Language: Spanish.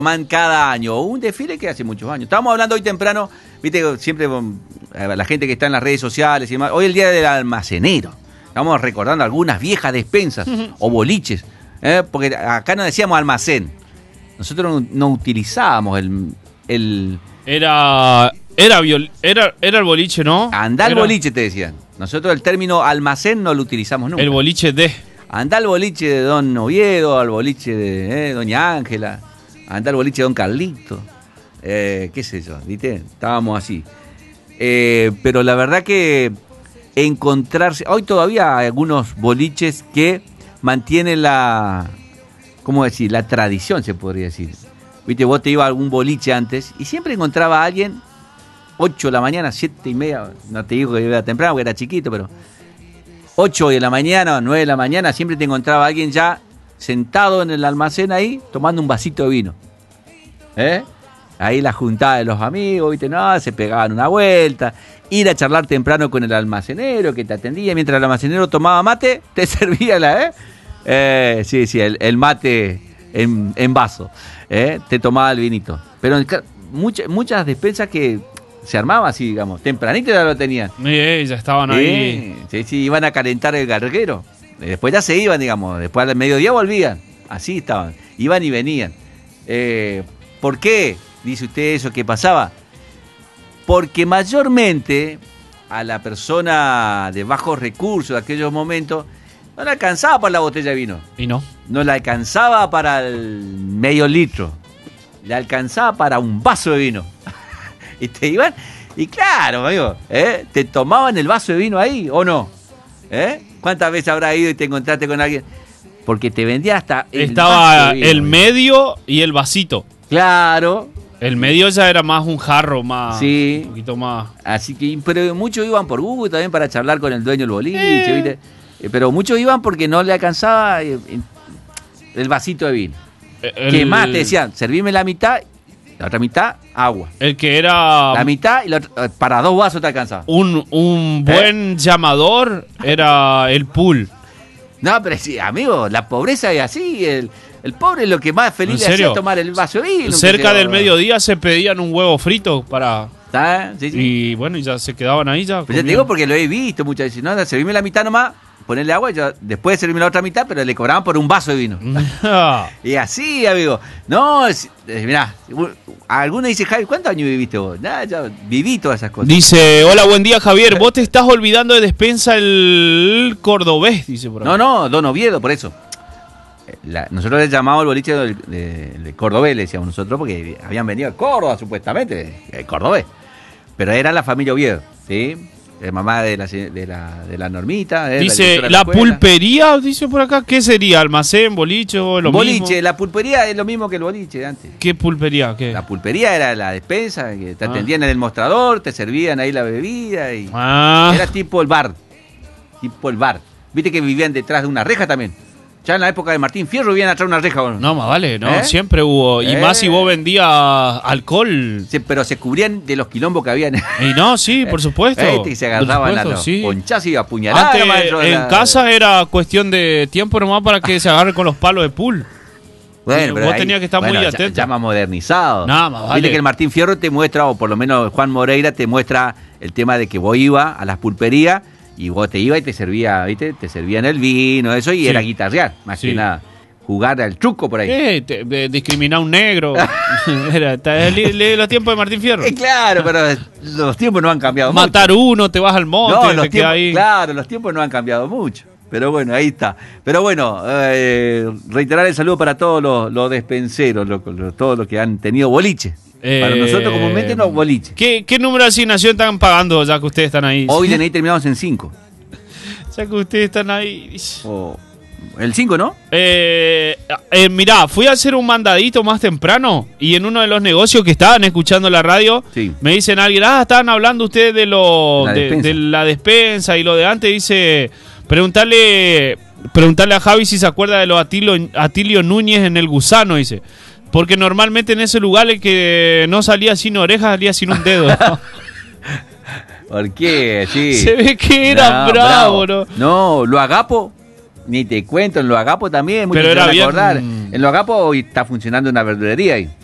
cada año, un desfile que hace muchos años. Estábamos hablando hoy temprano, viste, siempre la gente que está en las redes sociales y demás, hoy es el día del almacenero. Estamos recordando algunas viejas despensas o boliches, porque acá no decíamos almacén. Nosotros no utilizábamos el Era el boliche, ¿no? andá al boliche, te decían. Nosotros el término almacén no lo utilizamos nunca. El boliche de... Andá al boliche de Don Oviedo, al boliche de Doña Ángela, andá al boliche de Don Carlito, qué sé yo, ¿viste? Estábamos así. Pero la verdad que encontrarse... Hoy todavía hay algunos boliches que mantienen ¿cómo decir? La tradición, se podría decir. Viste, vos te ibas a algún boliche antes y siempre encontraba a alguien, 8 de la mañana, 7:30, no te digo que iba temprano porque era chiquito, pero 8 de la mañana, 9 de la mañana, siempre te encontraba a alguien ya sentado en el almacén ahí, tomando un vasito de vino. Ahí la juntada de los amigos, viste, no, se pegaban una vuelta, ir a charlar temprano con el almacenero que te atendía, mientras el almacenero tomaba mate, te servía sí, el mate en vaso, te tomaba el vinito. Pero muchas despensas que se armaban así, digamos, tempranito ya lo tenían. Ya estaban ahí. Sí, iban a calentar el garguero. Después ya se iban, digamos, después al mediodía volvían. Así estaban, iban y venían. ¿Por qué dice usted eso que pasaba? Porque mayormente a la persona de bajos recursos de aquellos momentos no le alcanzaba para la botella de vino. ¿Y no? No le alcanzaba para el medio litro. Le alcanzaba para un vaso de vino. Y te iban, y claro, amigo, te tomaban el vaso de vino ahí, ¿o no? ¿Cuántas veces habrás ido y te encontraste con alguien? Porque te vendía hasta estaba el medio y el vasito. Claro. El medio ya era más un jarro, más, sí, un poquito más. Así que, pero muchos iban por gusto también para charlar con el dueño del boliche, ¿viste? Pero muchos iban porque no le alcanzaba el vasito de vino. ¿Qué más? Te decían, servime la mitad, la otra mitad, agua. El que era... La mitad y la otra, para 2 vasos te alcanzaba. Un buen llamador era el pool. No, pero sí, amigo, la pobreza es así. El pobre es lo que más feliz le hacía tomar el vaso de vino. Cerca del mediodía se pedían un huevo frito para... Sí. Y bueno, y ya se quedaban ahí ya. Pero ya te digo porque lo he visto muchas veces. No, servirme la mitad nomás, ponerle agua y yo, después de servirme la otra mitad, pero le cobraban por un vaso de vino. Y así, amigo. No, mirá, alguno dice, Javi, ¿cuántos años viviste vos? Nada, ya viví todas esas cosas. Dice, hola, buen día, Javier. Vos te estás olvidando de despensa el cordobés, dice por ahí. No, Don Oviedo, por eso. Nosotros le llamamos el boliche de cordobés, le decíamos nosotros, porque habían venido a Córdoba, supuestamente, el cordobés. Pero era la familia Oviedo, ¿sí? Mamá de la Normita. Dice, la pulpería, dice por acá, ¿qué sería? ¿Almacén, boliche o lo boliche, mismo? La pulpería es lo mismo que el boliche de antes. ¿Qué pulpería? ¿Qué? La pulpería era la despensa, que te atendían en el mostrador, te servían ahí la bebida y era tipo el bar. Viste que vivían detrás de una reja también. Ya en la época de Martín Fierro vivían atrás de una reja. ¿No? No, más vale, ¿no? Siempre hubo. Y más si vos vendías alcohol. Sí, pero se cubrían de los quilombos que habían. Y no, sí, por supuesto. Que se agarraban a los ponchazos y apuñalaban. En casa era cuestión de tiempo nomás para que se agarre con los palos de pool. Bueno, pero vos tenías que estar muy atento. Ya más modernizado. Nada más vale. Viste que el Martín Fierro te muestra, o por lo menos Juan Moreira te muestra el tema de que vos ibas a las pulperías y vos te ibas y te servía, ¿viste? Te servían el vino, eso, y era guitarrear, más que nada. Jugar al truco por ahí. Discriminar a un negro. Era los tiempos de Martín Fierro. Claro, pero los tiempos no han cambiado mucho. Matar uno, te vas al monte. No, los tiempos no han cambiado mucho. Pero bueno, ahí está. Pero bueno, reiterar el saludo para todos los despenseros, todos los que han tenido boliche. Para nosotros comúnmente no boliche. ¿Qué número de asignación están pagando ya que ustedes están ahí? Hoy DNI terminamos en 5. Ya que ustedes están ahí. El 5, ¿no? Mirá, fui a hacer un mandadito más temprano y en uno de los negocios que estaban escuchando la radio, me dicen alguien, estaban hablando ustedes de la despensa y lo de antes, dice, preguntarle a Javi si se acuerda de los Atilio Núñez en El Gusano, dice. Porque normalmente en ese lugar el que no salía sin orejas salía sin un dedo. ¿Por qué? Sí. Se ve que era bravo, ¿no? No, lo agapo, ni te cuento, en lo agapo también, muchos se van a acordar. En lo agapo hoy está funcionando una verdulería ahí.